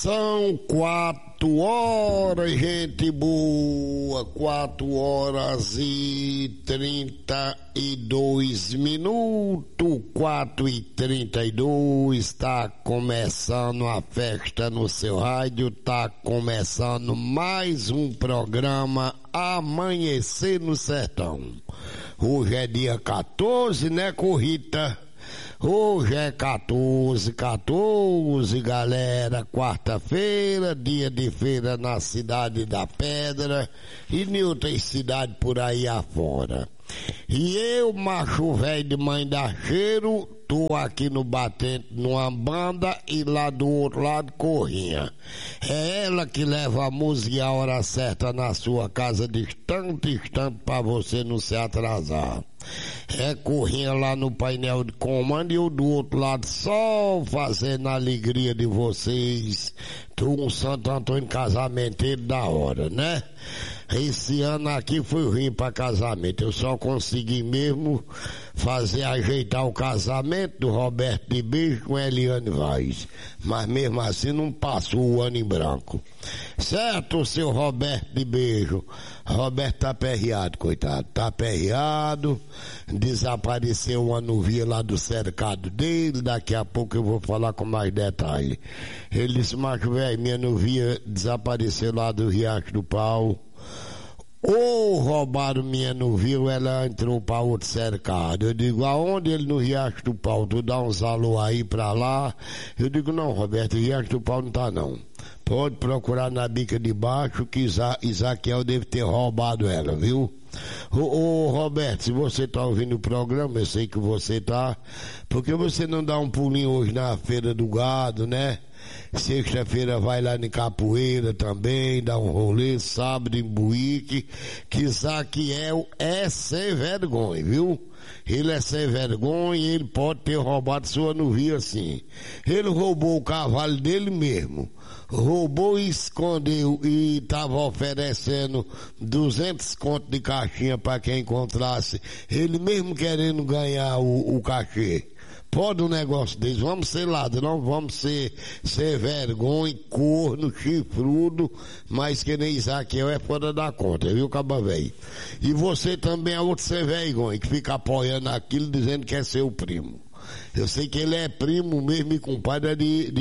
São 4 horas, gente boa, 4h32, 4h32, está começando a festa no seu rádio, está começando mais um programa Amanhecer no Sertão. Hoje é dia 14, né, Corrita? Hoje é 14, galera, quarta-feira, dia de feira na Cidade da Pedra e em outras cidades por aí afora. E eu, macho velho de mãe da cheiro, tô aqui no batente numa banda e lá do outro lado Corrinha. É ela que leva a música e a hora certa na sua casa, distante pra você não se atrasar. É Corrinha lá no painel de comando e eu do outro lado só fazendo a alegria de vocês. Tô um Santo Antônio casamenteiro da hora, né? Esse ano aqui foi ruim pra casamento. Eu só consegui mesmo ajeitar o casamento do Roberto de Beijo com Eliane Vaz. Mas mesmo assim não passou o ano em branco. Certo, seu Roberto de Beijo? Roberto tá aperreado, coitado. Tá aperreado. Desapareceu uma nuvia lá do cercado dele. Daqui a pouco eu vou falar com mais detalhe. Ele disse, macho velho, minha nuvia desapareceu lá do Riacho do Pau. Ou roubaram minha nuvia, ela entrou para outro cercado. Eu digo, aonde ele no Riacho do Pau? Tu dá uns alô aí pra lá. Eu digo, não, Roberto, o Riacho do Pau não tá não. Pode procurar na bica de baixo que Isaquiel deve ter roubado ela, viu? Ô Roberto, se você tá ouvindo o programa, eu sei que você tá, por que você não dá um pulinho hoje na Feira do Gado, né? Sexta-feira vai lá em Capoeira também, dá um rolê, sábado em Buíque, que Isaquiel é sem vergonha, viu? Ele é sem vergonha e ele pode ter roubado sua nuvia assim. Ele roubou o cavalo dele mesmo. Roubou e escondeu e estava oferecendo 200 contos de caixinha para quem encontrasse. Ele mesmo querendo ganhar o cachê. Pode um negócio desse, vamos ser ladrão, vamos ser vergonha, corno, chifrudo, mas que nem Isaquiel é fora da conta, viu, caba velho? E você também é outro ser vergonha, que fica apoiando aquilo, dizendo que é seu primo. Eu sei que ele é primo mesmo e compadre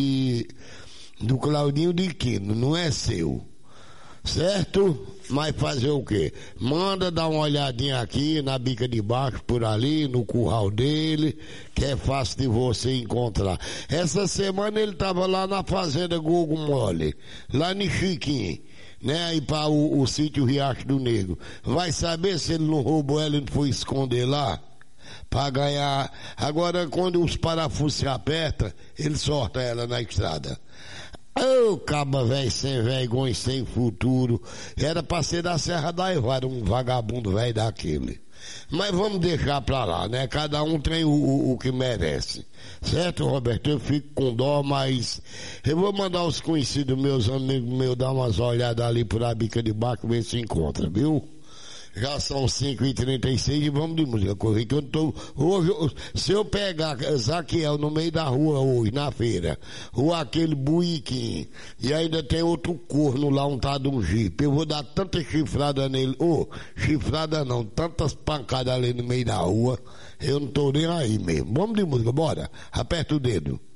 do Claudinho de Quino, não é seu. Certo? Mas fazer o quê? Manda dar uma olhadinha aqui na bica de baixo, por ali, no curral dele, que é fácil de você encontrar. Essa semana ele tava lá na fazenda Gogo Mole, lá em Chiquinho, né? Aí para o sítio Riacho do Negro. Vai saber se ele não roubou ela e não foi esconder lá? Para ganhar. Agora, quando os parafusos se apertam, ele sorta ela na estrada. Ô, caba velho sem vergonha, sem futuro. Era pra ser da Serra da Aivara, um vagabundo velho daquele. Mas vamos deixar pra lá, né? Cada um tem o que merece. Certo, Roberto? Eu fico com dó, mas eu vou mandar os conhecidos meus, amigos meus, dar umas olhadas ali por a bica de baixo, ver se encontra, viu? Já são 5h36 e vamos de música. Corri que eu tô. Hoje, se eu pegar Isaquiel no meio da rua hoje, na feira, ou aquele buiquinho, e ainda tem outro corno lá, um tá de um jipe, eu vou dar tanta chifrada nele, chifrada não, tantas pancadas ali no meio da rua, eu não tô nem aí mesmo. Vamos de música, bora? Aperta o dedo.